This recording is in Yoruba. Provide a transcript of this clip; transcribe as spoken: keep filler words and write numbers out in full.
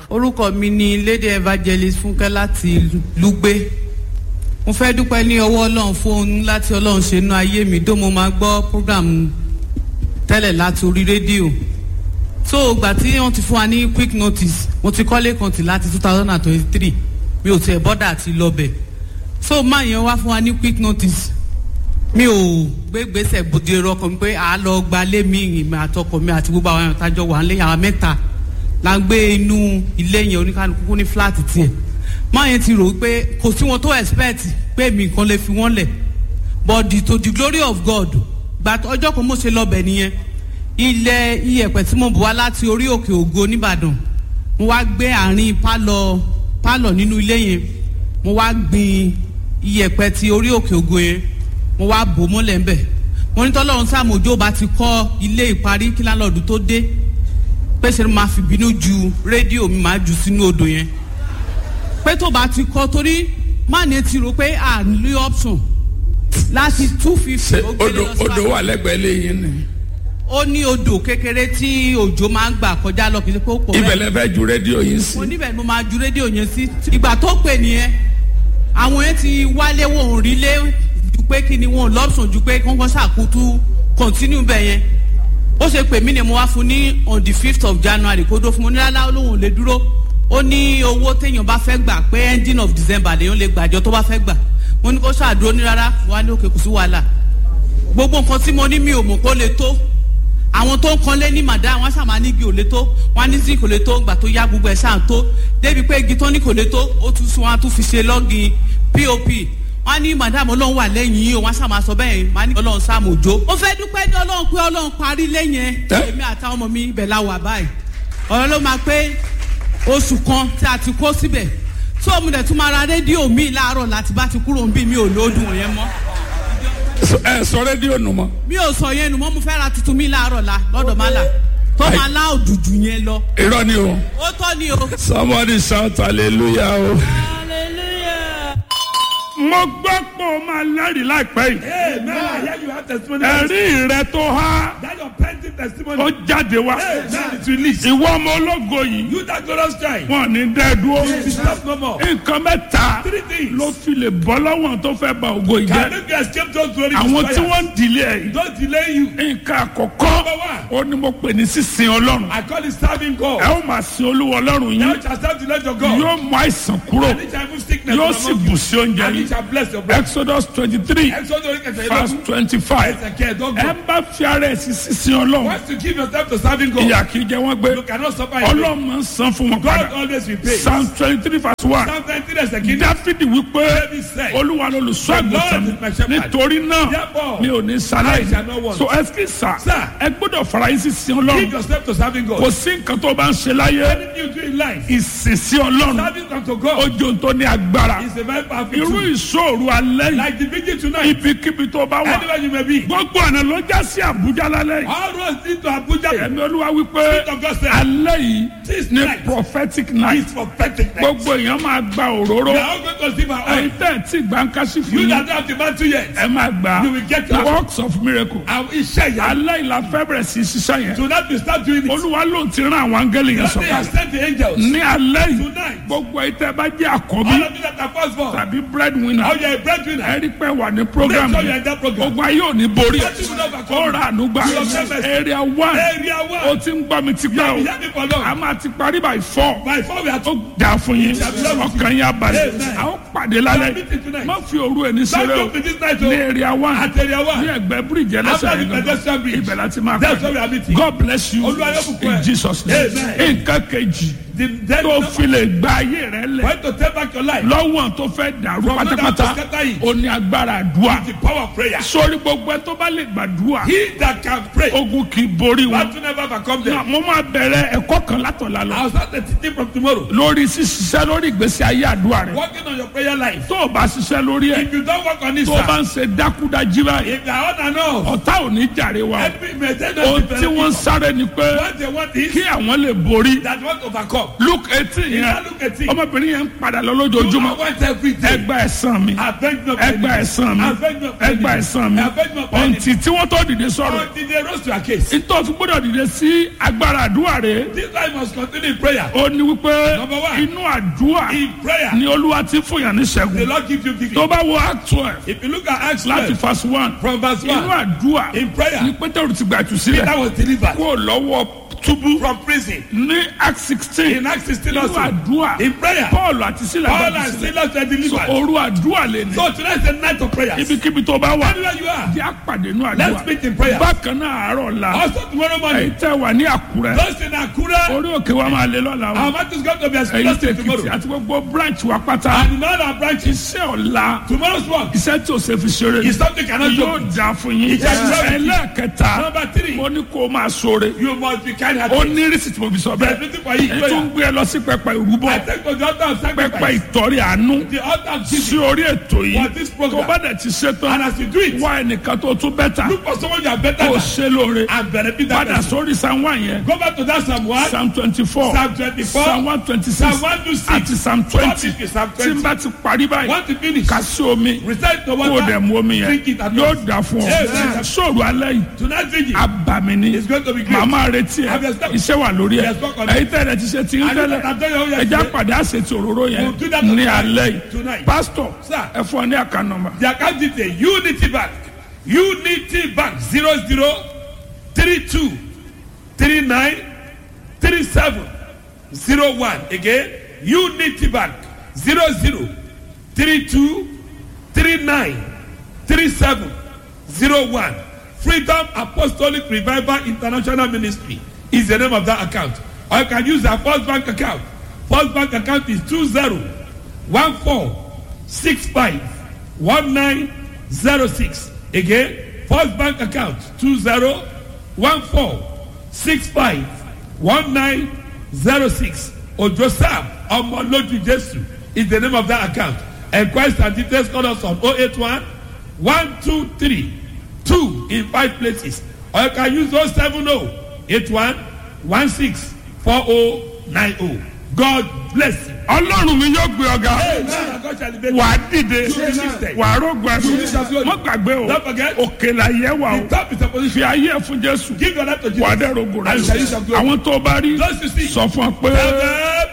Orúkọ mi ni Lady Evangelist Fúnkẹ́ láti Lugbe. Mo fẹ́ dúpẹ́ ní ọwọ́ Ọlọ́run fún ohun láti Ọlọ́run ṣe nínú ayé mi dó mo máa gbọ́ program tẹ́lẹ̀ láti orí rédíò. So ìgbà tí wọ́n ti fún wa ní quick notice mo ti kọ́lé kan tì láti two thousand twenty-three mi ò tiẹ̀ bọ́dà àti lọ́bẹ̀. So máa yẹn wá fún wa ní quick notice mi ò gbé gbèsè bòde rọkọ mi pé à á lọ gba lé mi ìmọ̀ àtọkọ mi àti gbogbo àwọn àtàjọ wà lẹ́yìn àwọn mẹ́ta la ń gbé inú ilé yẹn oníkálukú ní fúláàtì tiẹ̀. Máa yẹn ti rò pé kò sí wọn tó expect pé mi nǹkan lè fi wọ́n lẹ̀ but the, to the glory of God gbàtọ ọjọ́ kan mo ṣe lọ́bẹ̀ nìyẹn ilẹ̀ iyẹ̀pẹ̀ tí mo bù wá láti orí òkè ògo nìbàdàn mo wá gbé àárín pálọ̀ pálọ̀ nínú ilé yẹn mo wá gbin iyẹ̀pẹ̀ ti orí òkè ògo yẹn mo wá bò mọ́lẹ̀ ń bẹ̀ mo ní tọ́lọ́run sàmójó bá ti kọ́ ilé ìparí kí lálọ́ọ̀dù tó dé pé ṣe ni máa fi bínú ju rédíò mi máa jù sínú odò yẹn pé tó bá ti kọ́ torí má ní ti rò pé à ń lé option láti two fifty. odò odò wà lẹ́gbẹ̀ẹ́ lẹ́yìn ni. ó ní odò kékeré tí òjò máa ń gbà kọjá lọ kì í ṣe pé ó pọ̀ ibẹ̀ lẹ fẹ́ ju rédíò yìí sí. mo níbẹ̀ mo máa ju rédíò yẹn sí. ìgbà tó pè nìyẹn àwọn yẹn ti wálé wọn ò rí lé ju pé kí ni wọn lọ́sùn ju pé kọ́ńkọ́ ṣàkótú continue bẹ̀ yẹn. ó ṣe pè mí ni mo wá fún ní on the fifth of January kó dó fún mo ní lálá olóhùn lè dúró ó ní owó téèyàn bá fẹ́ gbà pé ending of December lèèyàn lè gbàjọ tó bá fẹ́ gbà mo ní kó ṣàdúró ní rárá wà ní òkè kò sí wàhálà gbogbo nǹkan tí mo ní mi ò mọ̀ kó lè tó àwọn tó ń kan lé ní màdá wọn ṣàmà ní igi ò lè tó wọn ní sí kò lè tó gbà tó yá gbogbo ẹ̀ ṣáà tó débi pé igi tó ní kò lè tó ó tún sún wọn tún fi ṣe lọ́gìn pop wọn ní màdá àmọ́ ọlọ́run wà lẹ́yìn yìí wọn ṣàmà sọ bẹ́ẹ̀ máa ní ọlọ́run sàmójó ó fẹ́ dúpẹ́ ní ọlọ́run pé ọlọ́run parí lẹ́yìn èmi àtàwọn ọmọ mi ibẹ̀ la wà báyìí ọ̀rọ̀ ló máa pé oṣù kan tí a ti kó síbẹ̀ tó mo dẹ̀ tún máa ra rédíò mi láàárọ̀ láti bá ti kúrò ń bí mi ò lóòdùn yẹn mọ́. ẹ sọ rédíò nù mọ́. mi ò sọ yẹn nù mọ́ mo fẹ́ ra tuntun mi láàárọ̀ la lọ́dọ̀ má la tó máa lá òdùdù yẹn lọ. irọ́ ni o. ó tọ́ ni o. somebody shout hallelujah o. hallelujah. mo gbọ́ pé o máa lẹ́rìí láìpẹ́ yìí. Amen. I hear you have testimony. ẹ̀rí rẹ tó há. That your pending testimony. ó jáde wá. Amen. It's released. ìwọ ọmọ ológo yìí. You that glorious child. wọn ní dẹ́ dúró. You will stop no more. nǹkan mẹ́ta Three things. ló fi lè bọ́ lọ́wọ́ tó fẹ́ ba ògo yìí Can jẹ́. make you escape those glory àwọn tí destroyers. wọ́n ń dilé ẹ̀ yìí. Don't delay you. nǹkan àkọ́kọ́ Number one. ó ní mo pè ní sísìn ọlọ́run. I call it serving God. ẹ ó máa sin olúwa ọlọ́run Now yín. shall serve the Lord your God. yóò mú àìsàn kúrò. And it shall remove sickness yóò from sì among bù you. sí oúnjẹ And it yín. shall bless your bread. Exodus twenty-three Exodus verse twenty-five. Ezekiel, don't ẹ go. bá fi ara ẹ̀ sí sísìn ọlọ́run. Once you give yourself to serving God, ìyà kìí jẹ wọ́n gbé. you cannot suffer in vain. ọlọ́run máa ń san fún wọn God padà. always repays. Psalm twenty-three verse one. Psalm twenty-three is the kingdom. dáfídì wípé David said, olúwa lolùṣọ́ The àgùntàn Lord mi is my shepherd. nítorí náà Therefore, mi ò ní I sáláì. shall not want. so ẹsikí sà Sir. ẹ gbọ́dọ̀ fara yín sí sin Give ọlọ́run. yourself to serving God. kò sí nǹkan tó bá ń ṣe láyé. Anything you do in life, ìsìnsí ọlọ́run serving unto God ojú tó ní agbára. is a very powerful irú tool. ìṣòro alẹ́ yìí Like the vigil tonight, ibikíbi tó bá wà. anywhere you may be. gbogbo ọ̀nà ló já sí àbújá lálẹ́ yìí. All roads lead to Abuja. ẹ̀mí olúwa wípé Spirit of God said, alẹ́ yìí This ní night prophetic night. is for perfect night. gbogbo èèyàn máa gba òróró. We are all going to receive our oil. ẹ̀yin tẹ̀ tí gbàǹkàṣì fún You yín. that don't have the man two years, ẹ máa gbà You will get your- works of miracle. our iṣẹ́ yẹn. alẹ́ ìlà fẹ́ bẹ̀rẹ̀ sí ṣiṣẹ́ yẹn. Do not be start doing it. olúwa ló ti rán àwọn áńgẹ́lì yẹn That they have sọ̀kalẹ̀. sent the angels. ní alẹ́ yìí Tonight. gbogbo ìtẹ́ bá jẹ́ àkọ́bí All of you that are firstborn, tàbí breadwinner how you are a breadwinner, ẹ rí pé wà ní program Make sure you are in yẹn. that program. ogun ayé ò ní borí. Let people know ó overcome. ra ànúgbà. You have never- area one Area ó one. ti ń gbọ́ mi ti You pẹ́ have been o. hearing for long. a máa ti parí by four. By four we are ó dà fún yín ọkàn yín abalẹ̀. Amen. a ó pàdé lálẹ́ meeting tonight. má fi òru ẹ̀ ní Don't sẹ́rẹ̀ go o. to this night, ní oh. area one At area one. ní ẹgbẹ́ bíríìjì ẹlẹ́sẹ̀ After the yẹn gangan. pedestrian bridge. ibẹ̀ láti máa That's where we are pàdé. meeting. God bless you Olúwa yóò bùkún ẹ. in Jesus name. Amen. nǹkan kejì The dead tó number- fi lè gba ayé rẹ lẹ̀ When to take back your life. lọ́wọ́ tó fẹ́ dàrú From pátápátá that to scatter it. ó ní agbára àdúrà. The power of prayer. sórí gbogbo ẹ tó bá lè gbàdúrà He that can pray, ogun kì í borí wọn. that will never overcome them. mo máa bẹ̀rẹ̀ ẹ̀kọ́ kan látọ̀la lọ I'll start the teaching from tomorrow. lórí ṣíṣiṣẹ́ lórí ìgbésí ayé àdúrà rẹ. Working on your prayer life. tó o bá ṣiṣẹ́ lórí ẹ̀ If you don't work on it, tó o bá sir, ń ṣe dákúdájí báyìí if you are on and off, ọ̀tá ò ní jàre wa. enemy may take ohun us tí wọ́n ń sáré ni pé What they want is kí àwọn lè borí that want to overcome. four. Luke eighteen In yẹn Luke eighteen. ọmọbìnrin yẹn ń padà lọ You lójoojúmọ́. want every day. ẹgbà ẹ̀san mi Avenge me of ẹgbà enemy. ẹ̀san mi Avenge me of enemy. ẹgbà ẹ̀san mi Avenge me of enemy. ọ̀ǹtì tí wọ́n tó dìde sọ̀rọ̀. Until they rose to our case. nítorí fún gbọ́dọ̀ dìde sí agbára àdúrà rẹ̀. This life must continue in prayer. ó ní wípé Number one. inú àdúrà In prayer, ni olúwa ti fún yàn ní the ṣẹ́gun. Lord gives you victory. tó bá wo act twelve If you look at Acts láti twelve, verse one from verse inú one, àdúrà in prayer, ni pétérù ti gbà jù sílẹ̀ Peter was delivered kó lọ́wọ́ túbú from prison. ní act sixteen In Acts sixteen inú also, àdúrà in prayer, paul àti sílẹ̀ Paul gbà and jù sílẹ̀. Silas were so delivered. òru àdúrà lè ní. So tonight is the night of prayers. ibikíbi tó bá wà Anywhere you are, di àpàdé inú let's àdúrà. meet in prayer. bákan náà àárọ̀ la Also tomorrow èyí morning, tẹ́ wà ní àkúrẹ́ those in Akura, orí òkè wa máa lé lọ́la our o. mouth is going to be èyí explosive tẹ́ kìtì tomorrow. àti gbogbo branch wa pátá. And in all our branches, iṣẹ́ ọ̀la tomorrow's work iṣẹ́ tí o ṣe fi ṣeré is something cannot yóò joke. dà fún yín. ẹlẹ́ẹ̀kẹta Number three, mo ní kó o máa ṣoore. you must be kind ó hearted. ní rísì tí mo fi sọ There's bẹ́ẹ̀. nothing for you. èyí tó ń gbé ẹ lọ sí pẹpẹ ìrúbọ I take to the altar of pẹpẹ sacrifice. ìtọ́rí àánú The altar of sí giving. orí ètò yìí. For this tó program. bá dẹ̀ ti ṣe And tán as you do it, wá ẹnìkan tó tún bẹ́tà look for someone you are better kó o than ṣe lóore. and benefit that padà person. sórí psalm one yẹn Go back to that Psalm one, psalm twenty four Psalm twenty-four, psalm one twenty six Psalm one to six, àti psalm twenty Psalm tí n twenty. bá ti parí báyìí Want to finish? kà sí omi Recite the kó o dẹ̀ water. mú omi yẹn Drink it at yóò once. dà fún ọ. Amen. sóòrù alẹ́ yìí Tonight drinking abàmì ni is going to be great. màmá retí ẹ Have you stopped? iṣẹ́ wà lórí ẹ Yes, work on it. èyí tẹ́lẹ̀ ti ṣe ti ń And you tẹ́lẹ̀ can tell you how you are ẹja today. pàdé àṣetì òróró yẹn We'll do that ní tonight. alẹ́ yìí Tonight. pásítọ̀ Sir. ẹ fún ọ ní àká nọ́mbà. The account detail Unity Bank Unity Bank zero zero three two three nine three seven zero one again Unity Bank zero zero three two three nine three seven zero one Freedom Apostolic Revival International Ministry is the name of that account, or you can use our First Bank account. First Bank account is two zero one four six five one nine zero six. Again, First Bank account two zero one four six five one nine zero six. Ojo Sam Omoloju Jesu is the name of that account. Enquest and details call us on oh eight one one two three two in five places, or you can use oh seven oh eight one one six four oh nine oh. God bless you. ọlọ́run mi yóò gbé ọ̀gá Amen. God shall elevate you. wà á dìde You will be lifted. wà á rògbò ẹ̀fọ́ mọ́ gbàgbé o Don't forget. òkè la yẹ wà o The top is a fi position. ayé ẹ̀ fún jésù Give your life to Jesus. wà á dẹ̀ rògbò rẹ̀ And shall you shall glory. àwọn tó bá rí Those you see. sọ fún ọ pé. Tell them.